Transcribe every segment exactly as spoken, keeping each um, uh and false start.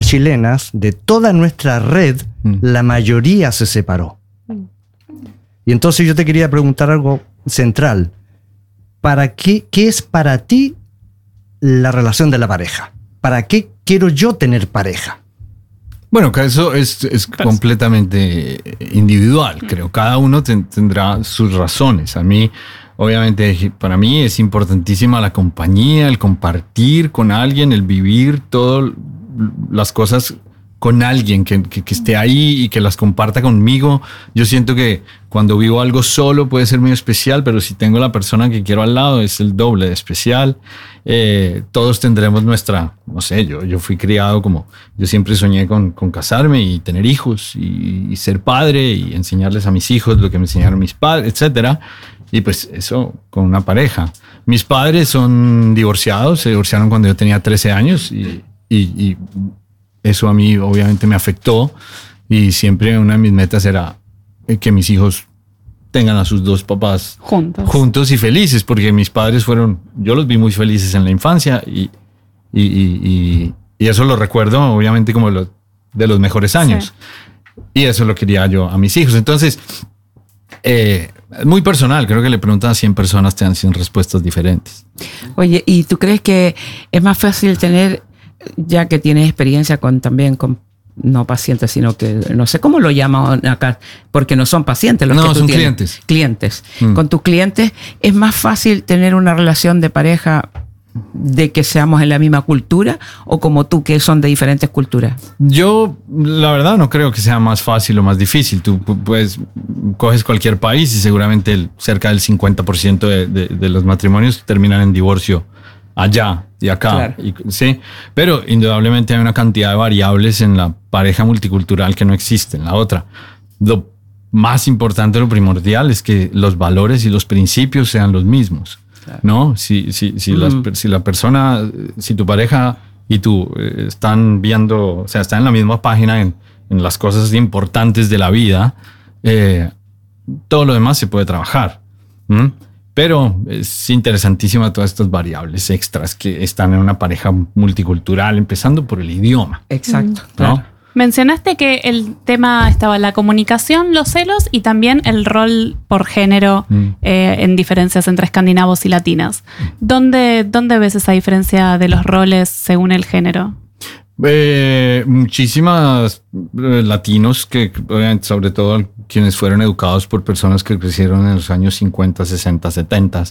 chilenas, de toda nuestra red, mm. la mayoría se separó. Y entonces yo te quería preguntar algo central. ¿Para qué, qué es para ti la relación de la pareja? ¿Para qué quiero yo tener pareja? Bueno, que eso es, es completamente individual, creo. Cada uno ten, tendrá sus razones. A mí, obviamente, para mí es importantísima la compañía, el compartir con alguien, el vivir todas las cosas con alguien que, que, que esté ahí y que las comparta conmigo. Yo siento que cuando vivo algo solo puede ser muy especial, pero si tengo la persona que quiero al lado es el doble de especial. Eh, todos tendremos nuestra, no sé, yo, yo fui criado como, yo siempre soñé con, con casarme y tener hijos y, y ser padre y enseñarles a mis hijos lo que me enseñaron mis padres, etcétera. Y pues eso con una pareja. Mis padres son divorciados, se divorciaron cuando yo tenía trece años y, y, y eso a mí obviamente me afectó y siempre una de mis metas era que mis hijos tengan a sus dos papás juntos, juntos y felices, porque mis padres fueron, yo los vi muy felices en la infancia y, y, y, y, y eso lo recuerdo obviamente como lo, de los mejores años. Sí. Y eso lo quería yo a mis hijos. Entonces, eh, es muy personal, creo que le preguntan a cien personas, te dan cien respuestas diferentes. Oye, ¿y tú crees que es más fácil tener, ya que tienes experiencia con también con no pacientes, sino que no sé cómo lo llaman acá, porque no son pacientes los no, que tú son tienes. clientes. Clientes. Mm. Con tus clientes es más fácil tener una relación de pareja de que seamos en la misma cultura o como tú que son de diferentes culturas. Yo la verdad no creo que sea más fácil o más difícil. Tú pues coges cualquier país y seguramente el, cerca del cincuenta por ciento de, de, de los matrimonios terminan en divorcio allá y acá. Claro. Y, sí, pero indudablemente hay una cantidad de variables en la pareja multicultural que no existe en la otra. Lo más importante, lo primordial es que los valores y los principios sean los mismos. Claro. ¿No? Si, si, si, mm. las, si la persona, si tu pareja y tú eh, están viendo, o sea, están en la misma página en, en las cosas importantes de la vida, eh, todo lo demás se puede trabajar. ¿Mm? Pero es interesantísima todas estas variables extras que están en una pareja multicultural, empezando por el idioma. Exacto. ¿No? Claro. Mencionaste que el tema estaba la comunicación, los celos y también el rol por género mm. eh, en diferencias entre escandinavos y latinos. ¿Dónde, ¿Dónde ves esa diferencia de los roles según el género? Eh, muchísimas eh, latinos que, sobre todo quienes fueron educados por personas que crecieron en los años cincuenta, sesenta, setenta,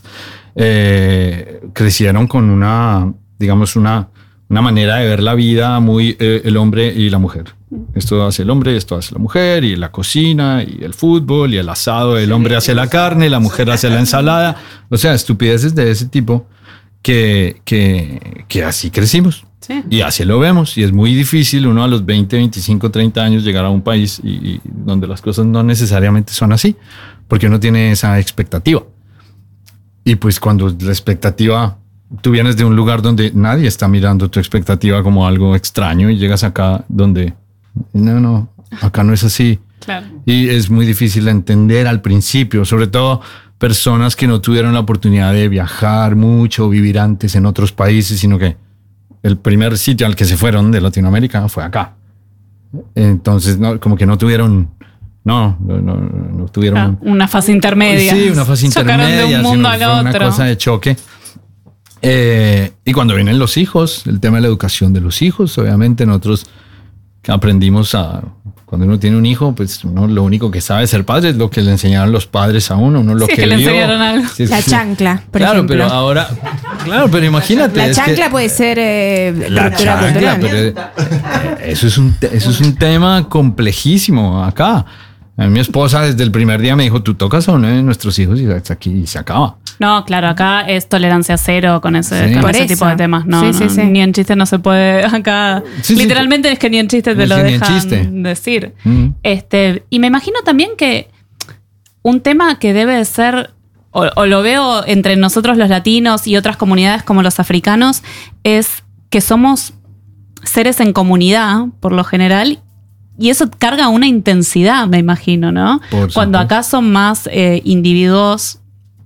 eh, crecieron con una, digamos, una, una manera de ver la vida muy eh, el hombre y la mujer. Esto hace el hombre, esto hace la mujer, y la cocina, y el fútbol, y el asado. El hombre hace la carne, la mujer hace la ensalada. O sea, estupideces de ese tipo que, que, que así crecimos. Sí. Y así lo vemos. Y es muy difícil uno a los veinte, veinticinco, treinta años llegar a un país y, y donde las cosas no necesariamente son así, porque uno tiene esa expectativa. Y pues cuando la expectativa, tú vienes de un lugar donde nadie está mirando tu expectativa como algo extraño y llegas acá donde no, no, acá no es así. Claro. Y es muy difícil de entender al principio, sobre todo personas que no tuvieron la oportunidad de viajar mucho o vivir antes en otros países, sino que el primer sitio al que se fueron de Latinoamérica fue acá. Entonces, no, como que no tuvieron, no, no, no, no tuvieron ah, una fase intermedia. Sí, una fase intermedia. De un mundo al otro. Una cosa de choque. Eh, y cuando vienen los hijos, el tema de la educación de los hijos, obviamente nosotros aprendimos a, cuando uno tiene un hijo, pues uno lo único que sabe ser padre es lo que le enseñaron los padres a uno, uno lo sí, que, que le vio. enseñaron algo. Sí, la sí. chancla, por claro, ejemplo. Pero ahora, claro, pero imagínate. La es chancla que, puede ser eh, la chancla, pero eso es un eso es un tema complejísimo acá. A mí, mi esposa desde el primer día me dijo, tú tocas a uno de nuestros hijos y hasta aquí y se acaba. No, claro, acá es tolerancia cero con ese, sí. con ese tipo de temas. No, sí, sí, no, sí. ni en chiste no se puede acá. Sí, Literalmente sí. es que ni en chiste te es lo dejan chiste. decir. Mm. Este, y me imagino también que un tema que debe ser, o, o lo veo entre nosotros los latinos y otras comunidades como los africanos, es que somos seres en comunidad, por lo general. Y eso carga una intensidad, me imagino, ¿no? Por Cuando supuesto. acá son más eh, individuos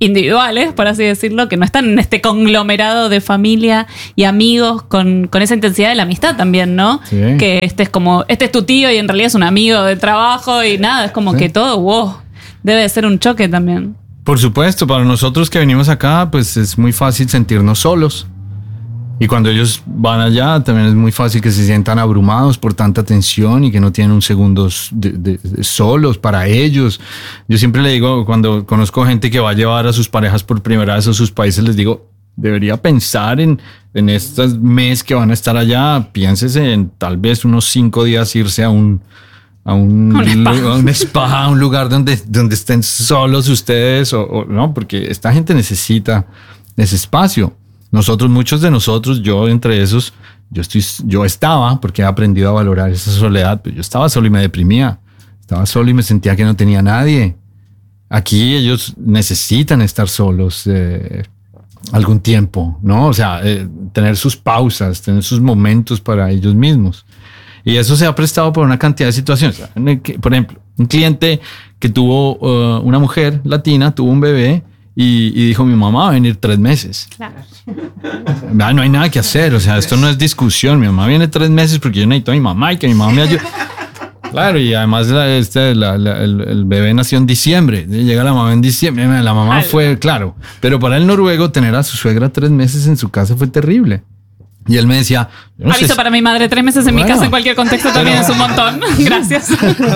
individuales, por así decirlo, que no están en este conglomerado de familia y amigos con, con esa intensidad de la amistad también, ¿no? Sí. Que este es como, este es tu tío y en realidad es un amigo de trabajo y nada, es como Sí. que todo, wow, debe de ser un choque también. Por supuesto, para nosotros que venimos acá, pues es muy fácil sentirnos solos. Y cuando ellos van allá, también es muy fácil que se sientan abrumados por tanta tensión y que no tienen un segundo de, de, de solos para ellos. Yo siempre le digo, cuando conozco gente que va a llevar a sus parejas por primera vez a sus países, les digo, debería pensar en, en estos meses que van a estar allá. Piénsese en tal vez unos cinco días irse a un, a un, Un spa. a un spa, a un lugar donde, donde estén solos ustedes, o, o no, porque esta gente necesita ese espacio. Nosotros, muchos de nosotros, yo entre esos, yo estoy, yo estaba, porque he aprendido a valorar esa soledad, pero yo estaba solo y me deprimía. Estaba solo y me sentía que no tenía nadie. Aquí ellos necesitan estar solos eh, algún tiempo, ¿no? O sea, eh, tener sus pausas, tener sus momentos para ellos mismos. Y eso se ha prestado por una cantidad de situaciones. Por ejemplo, un cliente que tuvo uh, una mujer latina, tuvo un bebé, Y, y dijo, mi mamá va a venir tres meses. Claro. Ah, no hay nada que hacer, o sea, esto no es discusión. Mi mamá viene tres meses porque yo necesito a mi mamá y que mi mamá me ayude. Claro, y además la, este, la, la, el, el bebé nació en diciembre. Llega la mamá en diciembre. La mamá Ay. fue, claro. Pero para el noruego, tener a su suegra tres meses en su casa fue terrible. Y él me decía... yo no sé Aviso si- para mi madre, tres meses en Bueno. mi casa en cualquier contexto también es un montón. Gracias.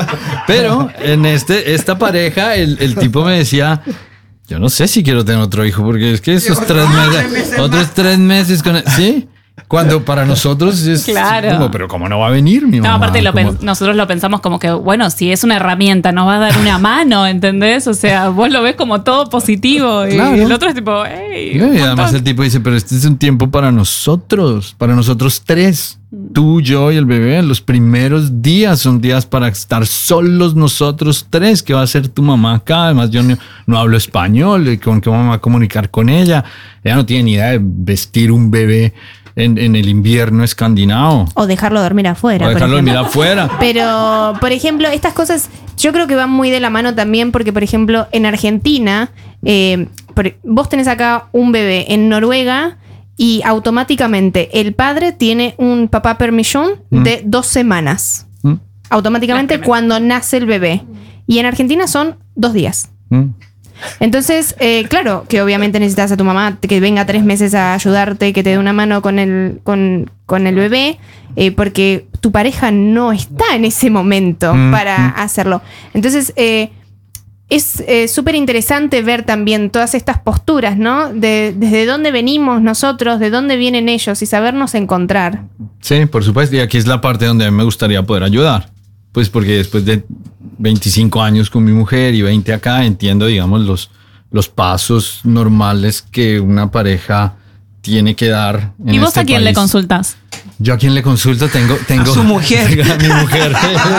Pero en este, esta pareja, el, el tipo me decía... Yo no sé si quiero tener otro hijo, porque es que esos tres meses, otros tres meses con... ¿Sí? Cuando para nosotros es Claro. como, pero ¿cómo no va a venir mi mamá? No, aparte lo Como- pen- nosotros lo pensamos como que, bueno, si es una herramienta, nos va a dar una mano, ¿entendés? O sea, vos lo ves como todo positivo y Claro. el otro es tipo, hey, Y un además montón. el tipo dice, pero este es un tiempo para nosotros, para nosotros tres, tú, yo y el bebé. Los primeros días son días para estar solos nosotros tres. ¿Qué va a hacer tu mamá acá? Además yo no, no hablo español, ¿con qué vamos a comunicar con ella? Ella no tiene ni idea de vestir un bebé en, en el invierno escandinavo. O dejarlo dormir afuera. O por dejarlo ejemplo. dormir afuera. Pero, por ejemplo, estas cosas yo creo que van muy de la mano también porque, por ejemplo, en Argentina, eh, por- vos tenés acá un bebé en Noruega y automáticamente el padre tiene un papá permission de dos semanas. ¿Mm? Automáticamente cuando nace el bebé. Y en Argentina son dos días. ¿Mm? Entonces, eh, claro, que obviamente necesitas a tu mamá que venga tres meses a ayudarte, que te dé una mano con el, con, con el bebé, eh, porque tu pareja no está en ese momento Mm, para mm. hacerlo. Entonces, eh, es eh, súper interesante ver también todas estas posturas, ¿no? De, desde dónde venimos nosotros, de dónde vienen ellos y sabernos encontrar. Sí, por supuesto. Y aquí es la parte donde a mí me gustaría poder ayudar. Pues porque después de veinticinco años con mi mujer y veinte acá, entiendo, digamos, los, los pasos normales que una pareja tiene que dar. En ¿Y vos este a quién le país. consultas? Yo a quién le consulto tengo... tengo A su mujer. a mi mujer.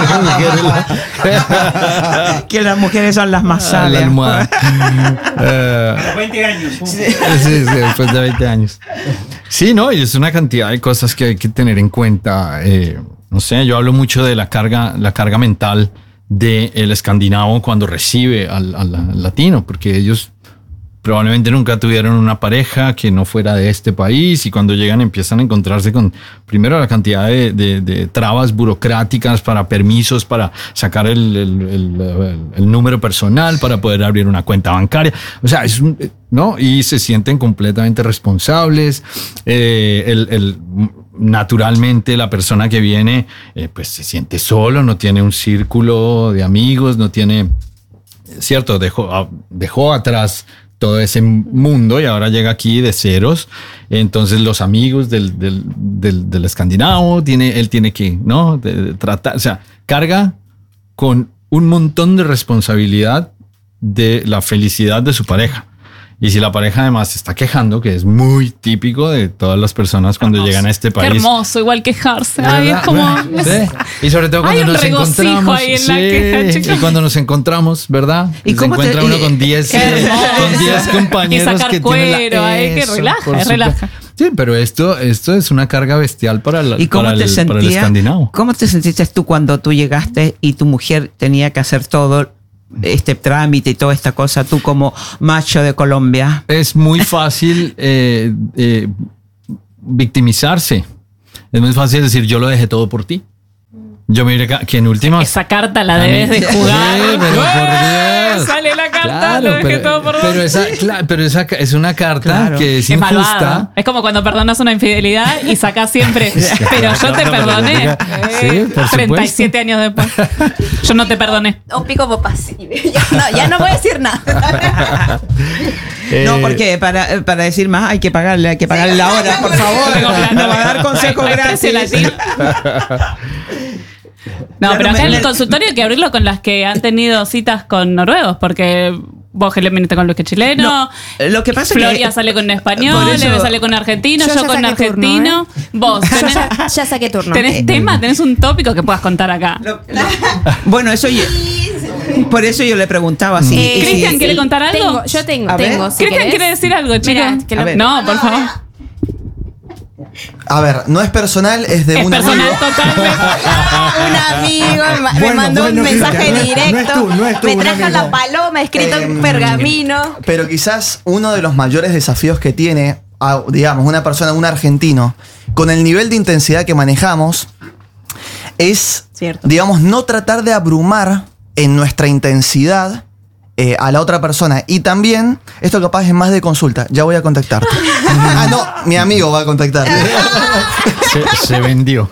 Mi mujer. Que las mujeres son las más A la sabias. almohada. Eh, veinte años. Sí, sí, después de veinte años. Sí, no, y es una cantidad de cosas que hay que tener en cuenta. Eh, no sé, yo hablo mucho de la carga, la carga mental del escandinavo cuando recibe al, al- al latino, porque ellos probablemente nunca tuvieron una pareja que no fuera de este país y cuando llegan empiezan a encontrarse con, primero, la cantidad de, de- de trabas burocráticas para permisos, para sacar el, el- el- el- el número personal, para poder abrir una cuenta bancaria. O sea, es un, ¿no? Y se sienten completamente responsables. Eh, el, el- naturalmente la persona que viene eh, pues se siente solo, no tiene un círculo de amigos, no tiene... Cierto, dejó, ah, dejó atrás todo ese mundo y ahora llega aquí de ceros. Entonces los amigos del, del, del, del escandinavo, tiene, él tiene que, ¿no? De- de tratar, o sea, carga con un montón de responsabilidad de la felicidad de su pareja. Y si la pareja además se está quejando, que es muy típico de todas las personas cuando Hermoso. llegan a este Qué país. hermoso, igual quejarse. Ay, es ¿Verdad? como... Sí. Y sobre todo cuando Hay un nos regocijo encontramos. ahí en la queja, chicos. Y cuando nos encontramos, ¿verdad? ¿Y ¿Y se cómo te- encuentra uno y- con diez Qué hermoso. con diez compañeros Y sacar que tienen cuero, la, ay, que Eso, relaja, por supuesto. relaja. Sí, pero esto, esto es una carga bestial para, la, ¿Y cómo para, te el, para el sentías? escandinavo. ¿Cómo te sentiste tú cuando tú llegaste y tu mujer tenía que hacer todo este trámite y toda esta cosa, tú como macho de Colombia? Es muy fácil eh, eh, victimizarse. Es muy fácil decir, yo lo dejé todo por ti. Yo mire que en últimas... Esa carta la debes de jugar. Sí, pero por Dios. Sale la carta, Claro, lo dejé pero, todo por pero vos. esa, claro, pero esa es una carta Claro. que es, Es injusta. malvado. Es como cuando perdonas una infidelidad y sacás siempre. Pero yo te perdoné. Sí, Eh, por treinta y siete años después. Yo no te perdoné. O pico popas. Ya no, ya no voy a decir nada. Eh, No, porque para, para decir más hay que pagarle, hay que pagarle la hora, por favor. Tengo plata. No va a dar consejos Hay- hay precio gratis. latino. No, Claro, pero acá me- en el me- consultorio hay que abrirlo con las que han tenido citas con noruegos, porque vos que le viniste con los que chileno, No, lo que pasa es Floria que- sale con un por español, eso- Eve sale con un argentino, Yo yo, ya con un saqué turno, argentino. Vos tenés, Ya, ya saqué turno. tenés tema, tenés un tópico que puedas contar acá. Lo- lo- bueno, eso yo, por eso yo le preguntaba si. Eh, si- ¿Cristian si- quiere contar algo? Tengo, yo tengo, A ver. tengo. si Cristian querés. quiere decir algo, chicos. Mira, que lo- A ver. No, por favor. A ver, no es personal, es de Es un personal amigo. totalmente. Un amigo me, ma- me Bueno, mandó bueno, un mensaje Cristian, no es- directo. no es tú, no es tú, me un trajo amigo. la paloma escrito en Em, pergamino. Pero quizás uno de los mayores desafíos que tiene, a, digamos, una persona, un argentino, con el nivel de intensidad que manejamos, es, Cierto. digamos, no tratar de abrumar en nuestra intensidad eh, a la otra persona. Y también, esto capaz es más de consulta, ya voy a contactarte. Ah, no, mi amigo va a contactarte. se, se vendió.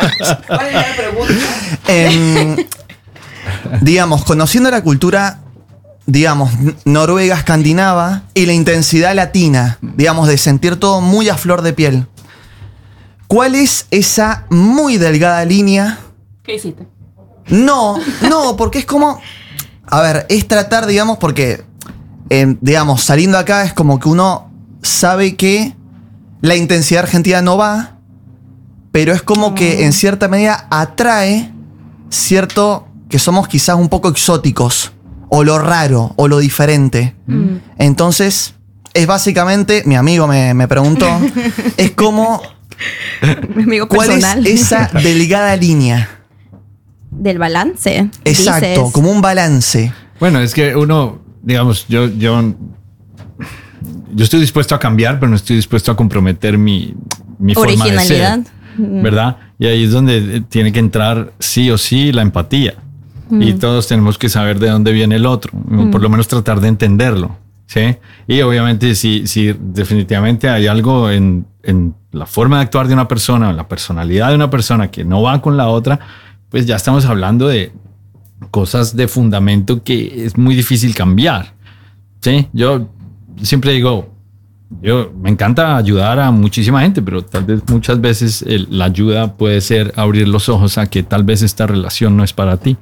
Em, digamos, conociendo la cultura, digamos, n- noruega, escandinava y la intensidad latina, digamos, de sentir todo muy a flor de piel. ¿Cuál es esa muy delgada línea? ¿Qué hiciste? No, no, porque es como, a ver, es tratar, digamos, porque, em, digamos, saliendo acá es como que uno sabe que la intensidad argentina no va, pero es como que en cierta medida atrae cierto que somos quizás un poco exóticos, o lo raro, o lo diferente. Entonces, es básicamente, mi amigo me, me preguntó, es como, Mi amigo ¿cuál personal. es esa delgada línea? Del balance. Exacto, dices. como un balance. Bueno, es que uno, digamos, yo, yo, yo estoy dispuesto a cambiar, pero no estoy dispuesto a comprometer mi, mi forma de Originalidad. ser, ¿verdad? Y ahí es donde tiene que entrar sí o sí la empatía. Y todos tenemos que saber de dónde viene el otro, o por lo menos tratar de entenderlo, ¿sí? Y obviamente si, si definitivamente hay algo en, en la forma de actuar de una persona, en la personalidad de una persona que no va con la otra, pues ya estamos hablando de cosas de fundamento que es muy difícil cambiar. Sí, yo siempre digo, yo me encanta ayudar a muchísima gente, pero tal vez muchas veces el- la ayuda puede ser abrir los ojos a que tal vez esta relación no es para ti.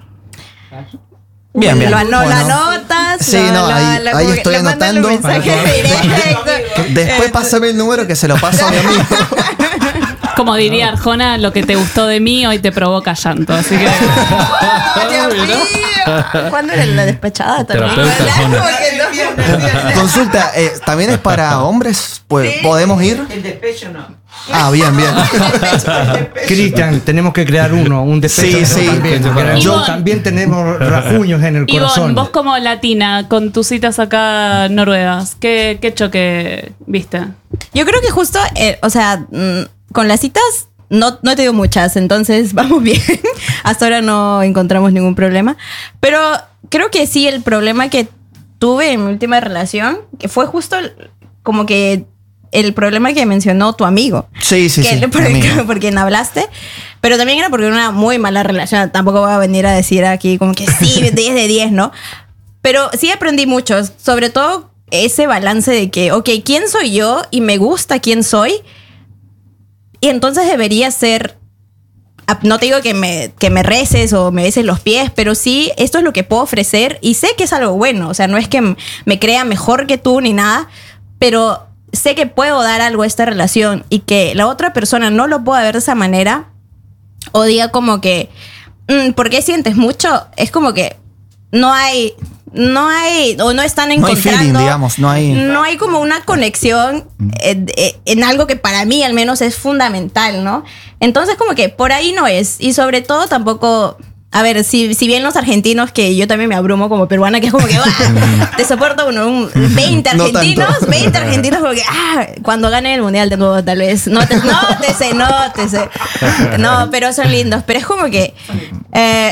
Bien, bien. Lo, ano- lo Bueno. anotas. Sí, lo- no, lo- ahí- lo- ahí como que estoy le mandan los anotando. mensajes directos. Después pásame el número que se lo paso a mi amigo. Como diría Arjona, lo que te gustó de mí hoy te provoca llanto. Así que Dios mío. ¿Cuándo era la despechada también? Terapeuta, ¿Verdad? Jona. Como que no- Consulta, eh, ¿también es para hombres? Pues, ¿podemos ir? El despecho no. Ah, bien, bien. Cristian, tenemos que crear uno, un despecho Sí, sí. también. Ivonne. Yo también tenemos rajuños en el corazón. Ivonne, vos como latina, con tus citas acá noruegas, ¿qué, qué choque viste? Yo creo que justo, eh, o sea, mm, con las citas no, no he tenido muchas, entonces vamos bien. Hasta ahora no encontramos ningún problema. Pero creo que sí, el problema que tuve en mi última relación, que fue justo el- como que el problema que mencionó tu amigo. Sí, sí, que sí. por, amigo. por quien hablaste, pero también era porque era una muy mala relación. Tampoco voy a venir a decir aquí como que sí, diez de diez, ¿no? Pero sí aprendí mucho, sobre todo ese balance de que, ok, ¿quién soy yo? Y me gusta quién soy. Y entonces debería ser, no te digo que me, que me reces o me beses los pies, pero sí, esto es lo que puedo ofrecer y sé que es algo bueno. O sea, no es que me crea mejor que tú ni nada, pero sé que puedo dar algo a esta relación y que la otra persona no lo pueda ver de esa manera o diga como que, mm, ¿por qué sientes mucho? Es como que no hay, no hay, o no están No hay encontrando. feeling, digamos, no hay- No hay como una conexión eh, eh, en algo que para mí al menos es fundamental, ¿no? Entonces como que por ahí no es. Y sobre todo tampoco a ver, si, si bien los argentinos, que yo también me abrumo como peruana, que es como que, ¡ah! Te soporto uno, un veinte No argentinos, tanto. veinte argentinos, como que, ah, cuando gane el mundial de nuevo, tal vez, no te, no te sé, no te sé. No, pero son lindos, pero es como que, eh,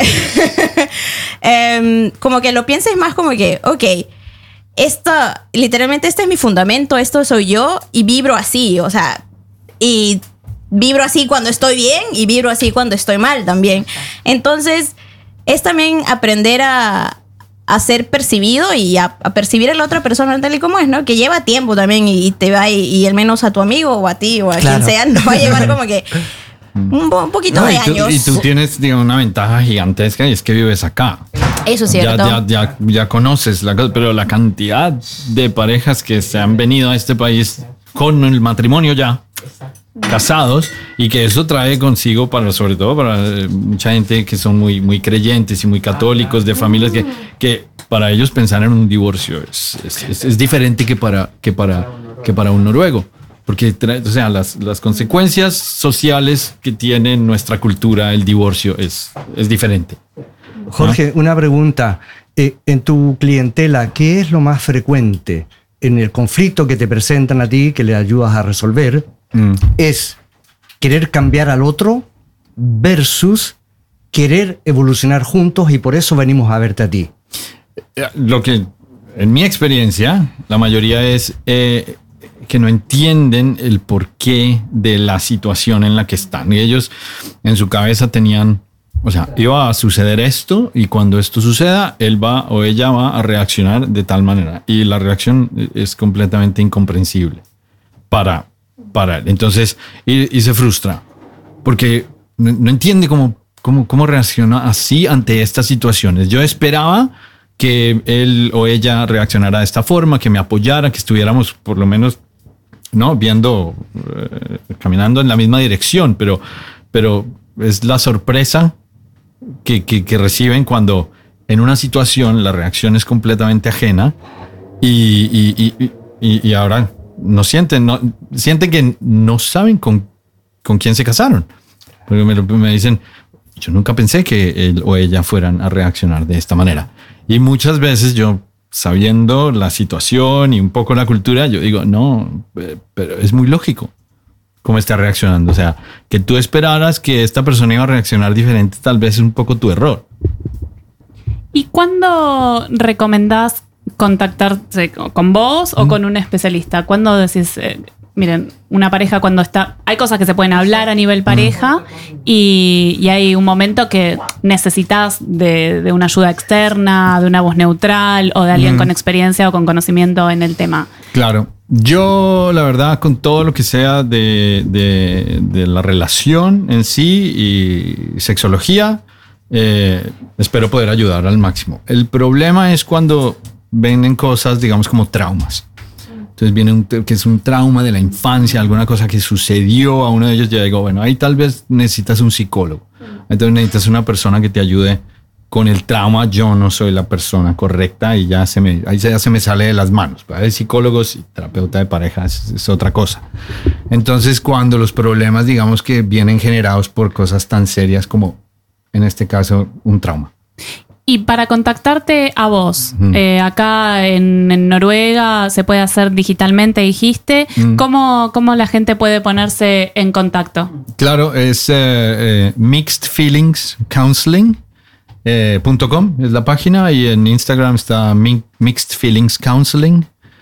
em, como que lo pienses más como que, ok, esto, literalmente este es mi fundamento, esto soy yo y vibro así, o sea, y vibro así cuando estoy bien y vibro así cuando estoy mal también. Entonces, es también aprender a, a ser percibido y a, a percibir a la otra persona tal y como es, ¿no? Que lleva tiempo también y te va, y, y al menos a tu amigo o a ti o a Claro. quien sea, nos va a llevar como que un, po- un poquito No, de y, tú, años. y tú tienes, digamos, una ventaja gigantesca y es que vives acá. Eso es Ya, cierto. ya, ya, ya conoces la cosa, pero la cantidad de parejas que se han venido a este país con el matrimonio ya, casados, y que eso trae consigo para, sobre todo para eh, mucha gente que son muy, muy creyentes y muy católicos, de familias que, que para ellos pensar en un divorcio es, es, es- es diferente que para, que para, que para un noruego. Porque trae- o sea, las, las consecuencias sociales que tiene nuestra cultura el divorcio es, es diferente. Jorge, una pregunta. Eh, en tu clientela, ¿qué es lo más frecuente en el conflicto que te presentan a ti, que le ayudas a resolver? Mm. ¿Es querer cambiar al otro versus querer evolucionar juntos y por eso venimos a verte a ti? Eh, Lo que, en mi experiencia, la mayoría es eh, que no entienden el porqué de la situación en la que están. Y ellos en su cabeza tenían, o sea, iba a suceder esto y cuando esto suceda, él va o ella va a reaccionar de tal manera. Y la reacción es completamente incomprensible para, para él. Entonces, y, y se frustra porque no, no entiende cómo, cómo, cómo reacciona así ante estas situaciones. Yo esperaba que él o ella reaccionara de esta forma, que me apoyara, que estuviéramos por lo menos, ¿no? Viendo, eh, caminando en la misma dirección, pero, pero es la sorpresa que, que, que reciben cuando en una situación la reacción es completamente ajena y, y, y, y, y ahora no sienten, no, sienten que no saben con, con quién se casaron. Porque me, lo- me dicen, yo nunca pensé que él o ella fueran a reaccionar de esta manera. Y muchas veces yo, sabiendo la situación y un poco la cultura, yo digo, no, eh, pero es muy lógico cómo está reaccionando. O sea, que tú esperaras que esta persona iba a reaccionar diferente, tal vez es un poco tu error. ¿Y cuándo recomendás contactarse con vos o con un especialista? ¿Cuándo decís, eh, miren, una pareja cuando está... Hay cosas que se pueden hablar a nivel pareja y, y hay un momento que necesitas de, de una ayuda externa, de una voz neutral o de alguien con experiencia o con conocimiento en el tema. Claro. Yo, la verdad, con todo lo que sea de, de, de la relación en sí y sexología, eh, espero poder ayudar al máximo. El problema es cuando vienen cosas, digamos, como traumas. Entonces viene un, que es un trauma de la infancia, alguna cosa que sucedió a uno de ellos. Ya digo, bueno, ahí tal vez necesitas un psicólogo. Entonces necesitas una persona que te ayude con el trauma. Yo no soy la persona correcta y ya se me, ahí ya se me sale de las manos. Hay psicólogos y terapeuta de pareja es, es otra cosa. Entonces cuando los problemas, digamos, que vienen generados por cosas tan serias como, en este caso, un trauma. Y para contactarte a vos, eh, acá en, en Noruega se puede hacer digitalmente, dijiste. Mm. ¿Cómo, ¿Cómo la gente puede ponerse en contacto? Claro, es eh, eh, Mixed Feelings Counseling eh, punto com es la página y en Instagram está Mi- Mixed Feelings Counseling.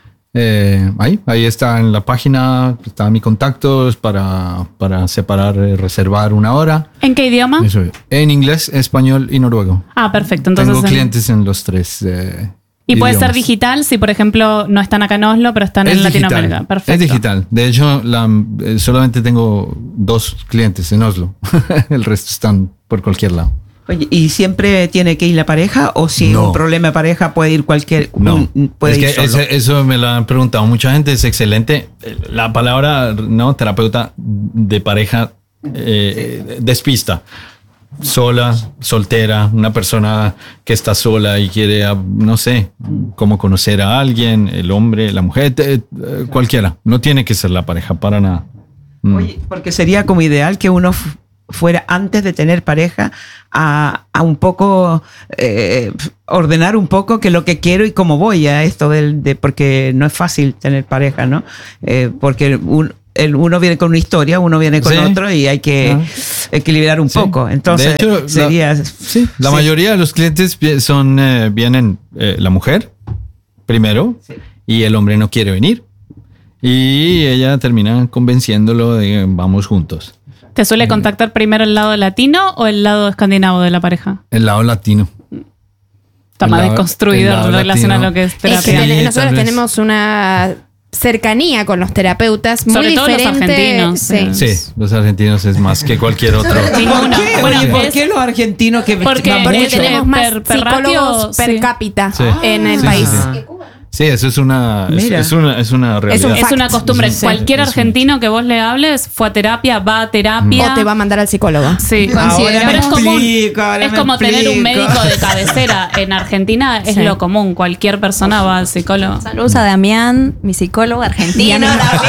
Eh, ahí, ahí está en la página, está mi contacto para, para separar, eh, reservar una hora. ¿En qué idioma? Eso es. En inglés, español y noruego. Ah, perfecto. Entonces, Tengo en- clientes en los tres. eh, y puede ser idiomas. digital si, por ejemplo, no están acá en Oslo, pero están Es en Latinoamérica. digital, Perfecto. es digital. De hecho, la- eh, solamente tengo dos clientes en Oslo. El resto están por cualquier lado. Oye, ¿y siempre tiene que ir la pareja? ¿O si No. un problema de pareja puede ir cualquier... No, un- puede es ir que solo? ese- eso me lo han preguntado mucha gente, es excelente. La palabra, no, terapeuta de pareja eh, despista. Sola, soltera, una persona que está sola y quiere, ah, no sé, cómo conocer a alguien, el hombre, la mujer, te- eh, cualquiera. No tiene que ser la pareja para nada. Mm. Oye, porque sería como ideal que uno f- fuera antes de tener pareja a, a un poco eh, ordenar un poco que lo que quiero y cómo voy a esto del, de porque no es fácil tener pareja, ¿no? Eh, porque un, el, uno viene con una historia, uno viene con sí. otro y hay que ah. equilibrar un sí. poco. Entonces, de hecho, sería... La, sí, la sí. mayoría de los clientes son eh, vienen eh, la mujer primero sí. y el hombre no quiere venir. Y ella termina convenciéndolo de que vamos juntos. ¿Te suele contactar primero el lado latino o el lado escandinavo de la pareja? El lado latino. Está más desconstruido en relación a lo que es terapia. Es que ten- nosotros tenemos una cercanía con los terapeutas muy Sobre todo los diferente. argentinos. Sí. Sí, los argentinos es más que cualquier otro. Ninguno. ¿Qué? Bueno, Oye, ¿por es- qué los argentinos que Porque- van Porque mucho. tenemos más Per- per psicólogos ratio, per sí. cápita Sí. en el Sí, sí, país. sí. Sí, eso es una, es, Mira. es una, es una realidad. un Es una costumbre. Es un- Cualquier es un- argentino que vos le hables fue a terapia, va a terapia. O te va a mandar al psicólogo. Sí, Ahora pero me es común. explico, ahora Es me como tener un explico. médico de cabecera. En Argentina es Sí. lo común. Cualquier persona va al psicólogo. Saludos a Damián, mi psicólogo argentino.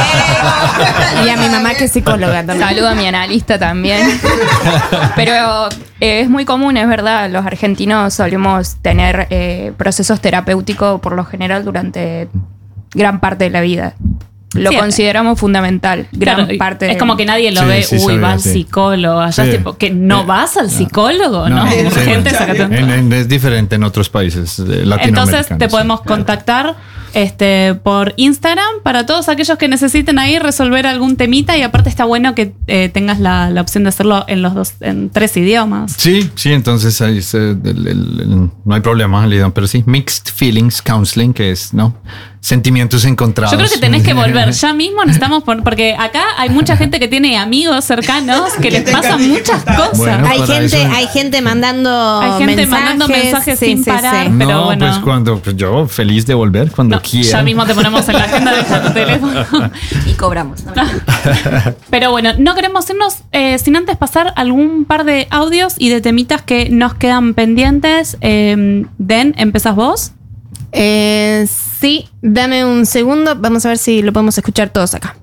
Y a mi mamá que es psicóloga también. Saludo a mi analista también. Pero eh, es muy común, es verdad, los argentinos solemos tener eh, procesos terapéuticos por lo general durante gran parte de la vida. Lo Sí, consideramos fundamental, gran Claro, parte. es como que nadie lo Sí, ve, sí, uy, sabía, va al sí. psicólogo. Allá Sí. es tipo, que no vas al psicólogo, ¿no? sí, Urgente, no. sácate un- En- en- es diferente en otros países eh, latinoamericanos. Entonces te podemos sí. contactar este, por Instagram para todos aquellos que necesiten ahí resolver algún temita y aparte está bueno que eh, tengas la, la opción de hacerlo en los dos, en tres idiomas. Sí, sí, entonces ahí se- el- el- el- no hay problema, el idioma, pero sí, Mixed Feelings Counseling, que es, ¿no? Sentimientos encontrados. Yo creo que tenés que volver ya mismo, necesitamos por- porque acá hay mucha gente que tiene amigos cercanos que les pasan muchas cosas. Bueno, Hay para gente, eso- hay gente mandando Hay gente mensajes, mandando mensajes sí, sin sí, parar. sí. pero no, bueno. pues cuando pues yo feliz de volver cuando No, quiera. ya mismo te ponemos en la agenda, deja tu teléfono. Y cobramos. Pero bueno, no queremos irnos eh, sin antes pasar algún par de audios y de temitas que nos quedan pendientes. Eh, Den, ¿empezás vos? Eh, sí, dame un segundo. Vamos a ver si lo podemos escuchar todos acá.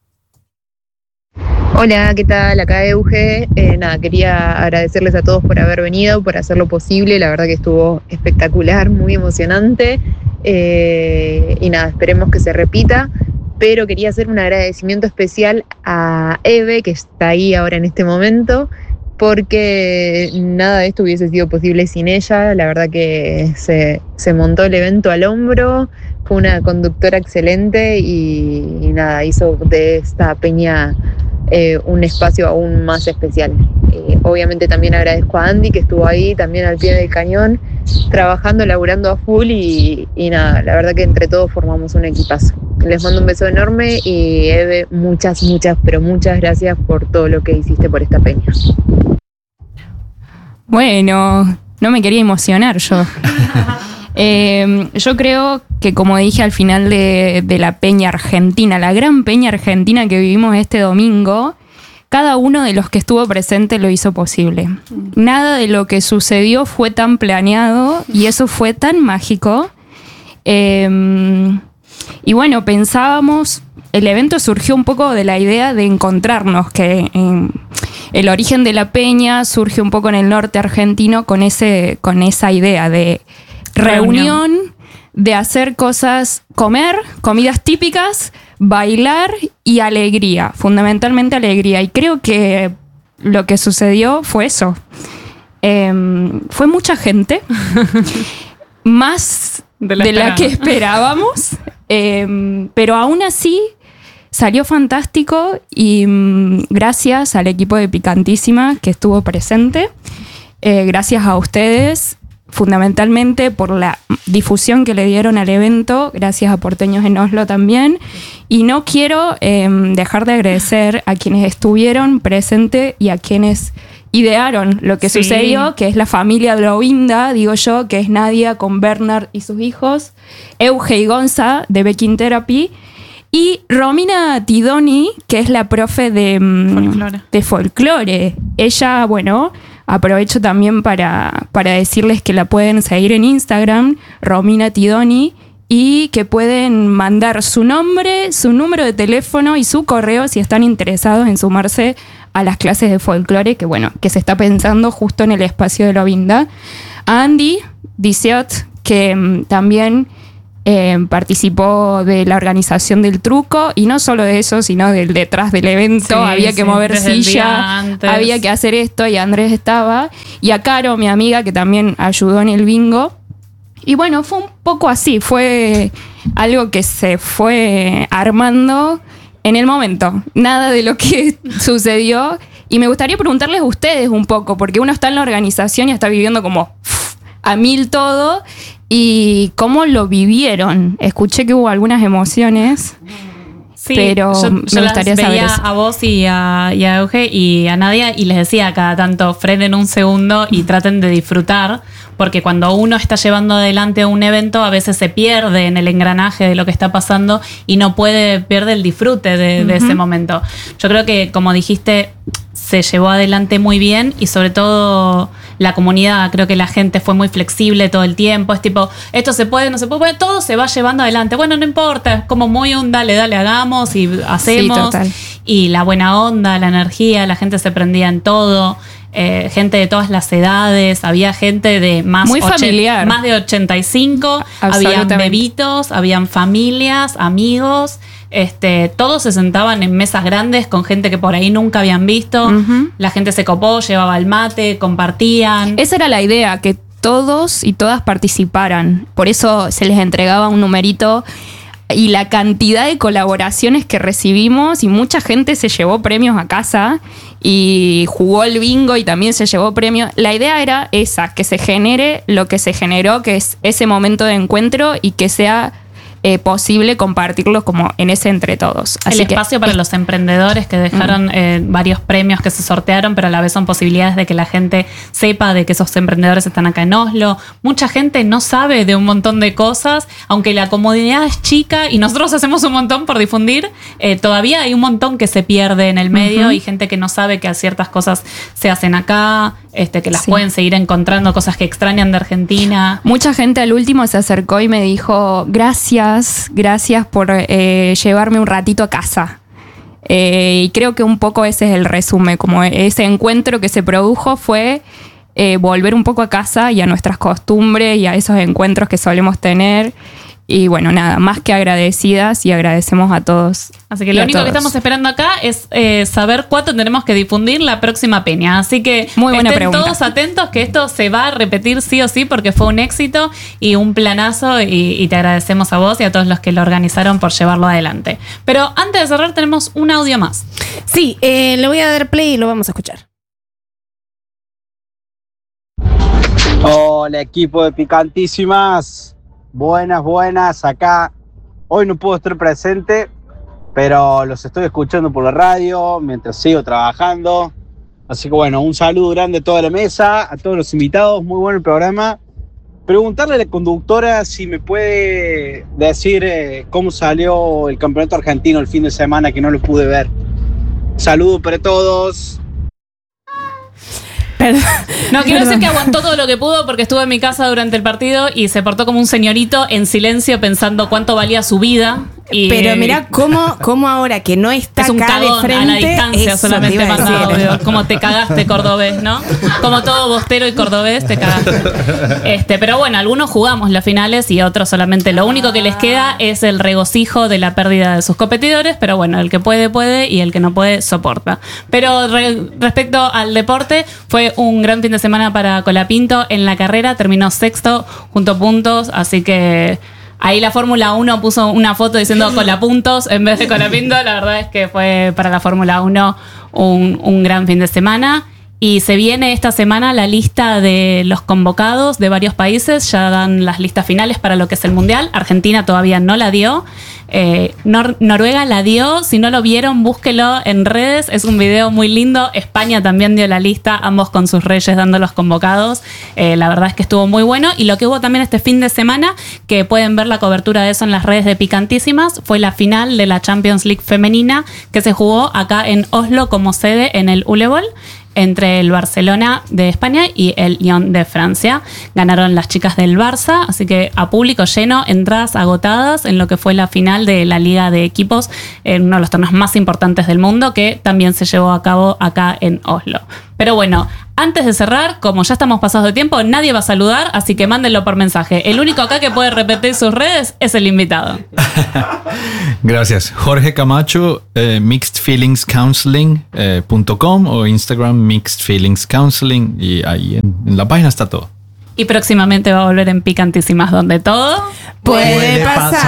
Hola, ¿qué tal? Acá Euge. Eh, nada, quería agradecerles a todos por haber venido, por hacerlo posible. La verdad que estuvo espectacular, muy emocionante. Eh, y nada, esperemos que se repita. Pero quería hacer un agradecimiento especial a Eve, que está ahí ahora en este momento, porque nada de esto hubiese sido posible sin ella. La verdad que se, se montó el evento al hombro, fue una conductora excelente y, y nada, hizo de esta peña eh, un espacio aún más especial. Eh, obviamente también agradezco a Andy, que estuvo ahí también al pie del cañón, trabajando, laburando a full y, y nada, la verdad que entre todos formamos un equipazo. Les mando un beso enorme y Eve, muchas, muchas, pero muchas gracias por todo lo que hiciste por esta peña. Bueno, no me quería emocionar yo. Eh, yo creo que, como dije al final de, de la peña argentina, la gran peña argentina que vivimos este domingo, cada uno de los que estuvo presente lo hizo posible. Nada de lo que sucedió fue tan planeado y eso fue tan mágico. Eh, y bueno, pensábamos, el evento surgió un poco de la idea de encontrarnos, que en, el origen de la peña surge un poco en el norte argentino con, ese, con esa idea de reunión, de hacer cosas, comer, comidas típicas, bailar y alegría, fundamentalmente alegría. Y creo que lo que sucedió fue eso. Eh, fue mucha gente, más De de la la, que esperábamos, eh, pero aún así salió fantástico y mm, gracias al equipo de Picantísima que estuvo presente, eh, gracias a ustedes, fundamentalmente por la difusión que le dieron al evento, gracias a Porteños en Oslo también, y no quiero eh, dejar de agradecer a quienes estuvieron presentes y a quienes idearon lo que Sí. sucedió, que es la familia Drovinda, digo yo, que es Nadia con Bernard y sus hijos, Euge y Gonza de Baking Therapy, y Romina Tidoni, que es la profe de mm, Folclore. de folclore. Ella, bueno, aprovecho también para, para decirles que la pueden seguir en Instagram, Romina Tidoni, y que pueden mandar su nombre, su número de teléfono y su correo si están interesados en sumarse a las clases de folclore, que bueno, que se está pensando justo en el espacio de Lovinda. A Andy Diciot, que mm, también eh, participó de la organización del truco, y no solo de eso, sino del detrás del evento. Sí, había que sí, mover silla, había que hacer esto, y Andrés estaba. Y a Caro, mi amiga, que también ayudó en el bingo. Y bueno, fue un poco así, fue algo que se fue armando en el momento, nada de lo que sucedió. Y me gustaría preguntarles a ustedes un poco, porque uno está en la organización y está viviendo como pff, a mil todo, y cómo lo vivieron. Escuché que hubo algunas emociones. Sí, pero yo, me yo gustaría las veía saber eso. A vos y a, y a Euge y a Nadia, y les decía cada tanto, frenen un segundo y traten de disfrutar, porque cuando uno está llevando adelante un evento, a veces se pierde en el engranaje de lo que está pasando y no puede, pierde el disfrute de, de uh-huh. ese momento. Yo creo que, como dijiste, se llevó adelante muy bien, y sobre todo la comunidad, creo que la gente fue muy flexible todo el tiempo. Es tipo, esto se puede, no se puede, todo se va llevando adelante. Bueno, no importa, es como muy un dale, dale, hagamos y hacemos. Sí, total. Y la buena onda, la energía, la gente se prendía en todo. Eh, gente de todas las edades, había gente de más, muy familiar. más de ochenta y cinco, habían bebitos, habían familias, amigos. Este, todos se sentaban en mesas grandes con gente que por ahí nunca habían visto. Uh-huh. La gente se copó, llevaba el mate, compartían. Esa era la idea, que todos y todas participaran. Por eso se les entregaba un numerito, y la cantidad de colaboraciones que recibimos, y mucha gente se llevó premios a casa y jugó el bingo y también se llevó premios. La idea era esa, que se genere lo que se generó, que es ese momento de encuentro, y que sea Eh, posible compartirlo como en ese entre todos. Así el espacio que, para los emprendedores que dejaron mm. eh, varios premios que se sortearon, pero a la vez son posibilidades de que la gente sepa de que esos emprendedores están acá en Oslo. Mucha gente no sabe de un montón de cosas, aunque la comunidad es chica y nosotros hacemos un montón por difundir, eh, todavía hay un montón que se pierde en el medio, uh-huh. y gente que no sabe que ciertas cosas se hacen acá, este, que las sí. pueden seguir encontrando, cosas que extrañan de Argentina. Mucha gente al último se acercó y me dijo, gracias Gracias por eh, llevarme un ratito a casa. Eh, y creo que un poco ese es el resumen, como ese encuentro que se produjo fue eh, volver un poco a casa y a nuestras costumbres y a esos encuentros que solemos tener. Y bueno, nada, más que agradecidas, y agradecemos a todos. Así que lo único que estamos esperando acá es eh, saber cuánto tenemos que difundir la próxima peña. Así que muy buena estén pregunta. Todos atentos, que esto se va a repetir sí o sí, porque fue un éxito y un planazo, y, y te agradecemos a vos y a todos los que lo organizaron por llevarlo adelante. Pero antes de cerrar tenemos un audio más. Sí, eh, le voy a dar play y lo vamos a escuchar. Hola, equipo de Picantísimas. Buenas, buenas, acá. Hoy no puedo estar presente, pero los estoy escuchando por la radio mientras sigo trabajando. Así que bueno, un saludo grande a toda la mesa, a todos los invitados, muy bueno el programa. Preguntarle a la conductora si me puede decir eh, cómo salió el campeonato argentino el fin de semana, que no lo pude ver. Saludos para todos. Perdón. No, quiero decir que aguantó todo lo que pudo, porque estuvo en mi casa durante el partido y se portó como un señorito en silencio pensando cuánto valía su vida. Y pero mirá cómo, cómo ahora que no está es un acá de frente, a la distancia solamente manda audio. Como te cagaste, cordobés, ¿no? Como todo bostero y cordobés, te cagaste. Este, pero bueno, algunos jugamos las finales y otros solamente. Lo único que les queda es el regocijo de la pérdida de sus competidores, pero bueno, el que puede, puede, y el que no puede, soporta. Pero re, respecto al deporte, fue un gran fin de semana para Colapinto. En la carrera terminó sexto, junto puntos, así que ahí la Fórmula uno puso una foto diciendo Colapuntos en vez de Colapinto. La verdad es que fue para la Fórmula uno un, un gran fin de semana. Y se viene esta semana la lista de los convocados de varios países. Ya dan las listas finales para lo que es el Mundial. Argentina todavía no la dio. Eh, Nor- Noruega la dio. Si no lo vieron, búsquelo en redes. Es un video muy lindo. España también dio la lista, ambos con sus reyes dando los convocados. Eh, la verdad es que estuvo muy bueno. Y lo que hubo también este fin de semana, que pueden ver la cobertura de eso en las redes de Picantísimas, fue la final de la Champions League femenina, que se jugó acá en Oslo como sede en el Uleål. entre el Barcelona de España y el Lyon de Francia. Ganaron las chicas del Barça, así que a público lleno, entradas agotadas en lo que fue la final de la Liga de Equipos, en uno de los torneos más importantes del mundo, que también se llevó a cabo acá en Oslo. Pero bueno, antes de cerrar, como ya estamos pasados de tiempo, nadie va a saludar, así que mándenlo por mensaje. El único acá que puede repetir sus redes es el invitado. Gracias. Jorge Camacho, eh, mixed feelings counseling punto com o Instagram Mixed Feelings Counseling, y ahí en, en la página está todo. Y próximamente va a volver en Picantísimas, donde todo puede pasar.